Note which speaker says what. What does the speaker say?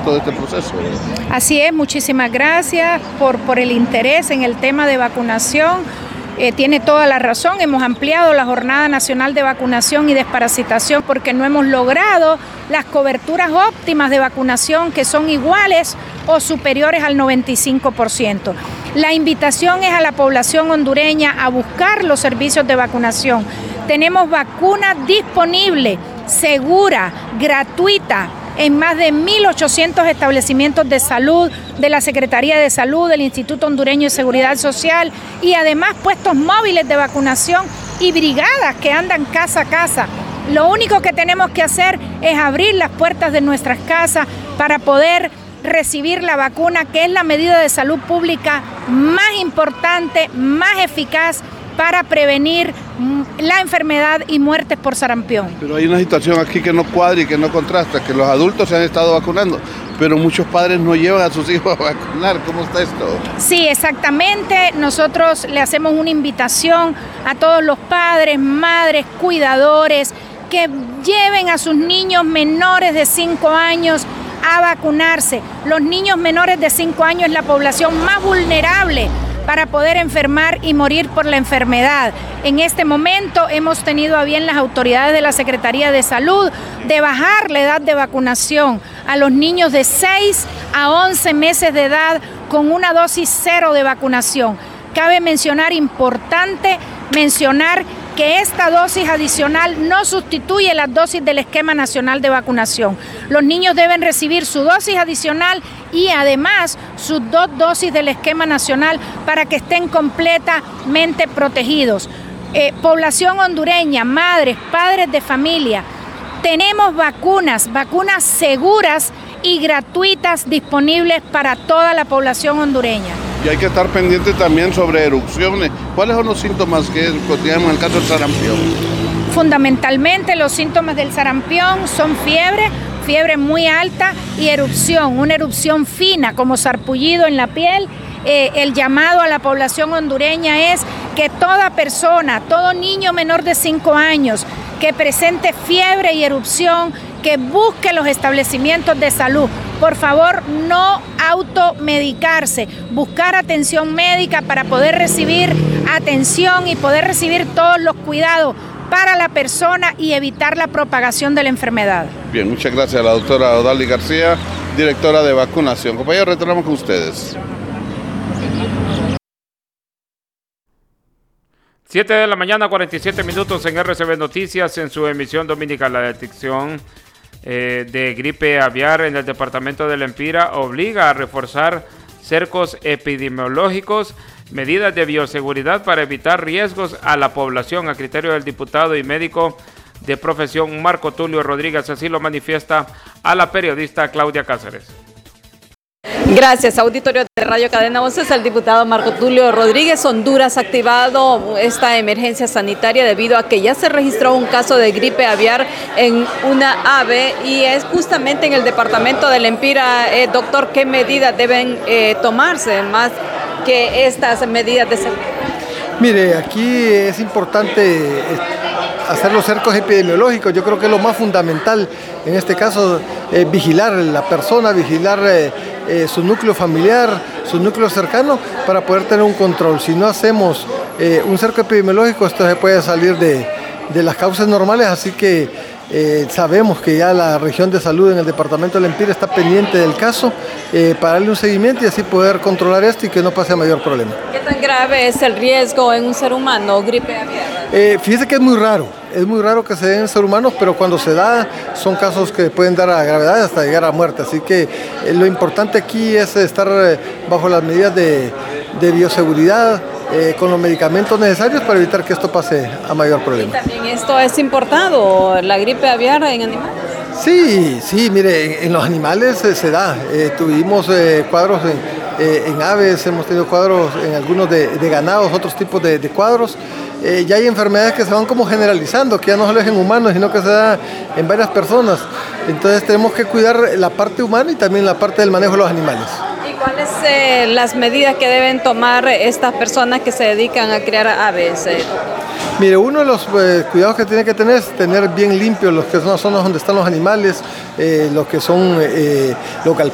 Speaker 1: todo este proceso.
Speaker 2: Así es, muchísimas gracias por el interés en el tema de vacunación. Tiene toda la razón, hemos ampliado la Jornada Nacional de Vacunación y Desparasitación porque no hemos logrado las coberturas óptimas de vacunación que son iguales o superiores al 95%. La invitación es a la población hondureña a buscar los servicios de vacunación. Tenemos vacuna disponible, segura, gratuita, en más de 1.800 establecimientos de salud, de la Secretaría de Salud, del Instituto Hondureño de Seguridad Social y además puestos móviles de vacunación y brigadas que andan casa a casa. Lo único que tenemos que hacer es abrir las puertas de nuestras casas para poder recibir la vacuna, que es la medida de salud pública más importante, más eficaz para prevenir la enfermedad y muertes por sarampión.
Speaker 1: Pero hay una situación aquí que no cuadra y que no contrasta, que los adultos se han estado vacunando, pero muchos padres no llevan a sus hijos a vacunar. ¿Cómo está esto?
Speaker 2: Sí, exactamente. Nosotros le hacemos una invitación a todos los padres, madres, cuidadores, que lleven a sus niños menores de 5 años a vacunarse. Los niños menores de 5 años es la población más vulnerable para poder enfermar y morir por la enfermedad. En este momento hemos tenido a bien las autoridades de la Secretaría de Salud de bajar la edad de vacunación a los niños de 6 a 11 meses de edad con una dosis 0 de vacunación. Cabe importante mencionar que esta dosis adicional no sustituye las dosis del esquema nacional de vacunación. Los niños deben recibir su dosis adicional y además sus 2 dosis del esquema nacional para que estén completamente protegidos. Población hondureña, madres, padres de familia, tenemos vacunas seguras y gratuitas disponibles para toda la población hondureña.
Speaker 1: Y hay que estar pendiente también sobre erupciones. ¿Cuáles son los síntomas que tenemos en el caso del sarampión?
Speaker 2: Fundamentalmente los síntomas del sarampión son fiebre muy alta y erupción, una erupción fina como sarpullido en la piel. El llamado a la población hondureña es que toda persona, todo niño menor de 5 años que presente fiebre y erupción, que busque los establecimientos de salud. Por favor, no automedicarse, buscar atención médica para poder recibir atención y poder recibir todos los cuidados para la persona y evitar la propagación de la enfermedad.
Speaker 1: Bien, muchas gracias a la doctora Odalis García, directora de vacunación. Compañeros, retornamos con ustedes.
Speaker 3: 7 de la mañana, 47 minutos en RCB Noticias, en su emisión dominical. La detección de gripe aviar en el departamento de Lempira obliga a reforzar cercos epidemiológicos, medidas de bioseguridad para evitar riesgos a la población, a criterio del diputado y médico de profesión Marco Tulio Rodríguez. Así lo manifiesta a la periodista Claudia Cáceres.
Speaker 4: Gracias, auditorio de Radio Cadena Voces. El diputado Marco Tulio Rodríguez. Honduras ha activado esta emergencia sanitaria debido a que ya se registró un caso de gripe aviar en una ave y es justamente en el departamento de Lempira. Doctor, ¿qué medidas deben tomarse más que estas medidas de seguridad?
Speaker 5: Mire, aquí es importante hacer los cercos epidemiológicos. Yo creo que es lo más fundamental en este caso, vigilar la persona, vigilar su núcleo familiar, su núcleo cercano, para poder tener un control. Si no hacemos un cerco epidemiológico, esto se puede salir de las causas normales, así que sabemos que ya la región de salud en el departamento de Lempira está pendiente del caso para darle un seguimiento y así poder controlar esto y que no pase a mayor problema.
Speaker 4: ¿Qué tan grave es el riesgo en un ser humano, gripe aviar?
Speaker 5: Fíjese que es muy raro que se den en ser humanos, pero cuando se da son casos que pueden dar a gravedad hasta llegar a muerte, así que lo importante aquí es estar bajo las medidas de bioseguridad, con los medicamentos necesarios para evitar que esto pase a mayor problema.
Speaker 4: ¿Y también esto es importado, la gripe aviar en animales?
Speaker 5: Sí, mire, en los animales se da. Tuvimos cuadros en aves, hemos tenido cuadros en algunos de ganados, otros tipos de cuadros. Ya hay enfermedades que se van como generalizando, que ya no solo es en humanos, sino que se da en varias personas. Entonces tenemos que cuidar la parte humana y también la parte del manejo de los animales.
Speaker 4: ¿Y cuáles las medidas que deben tomar estas personas que se dedican a criar aves?
Speaker 5: Mire, uno de los cuidados que tiene que tener es tener bien limpios los que son las zonas donde están los animales, los que son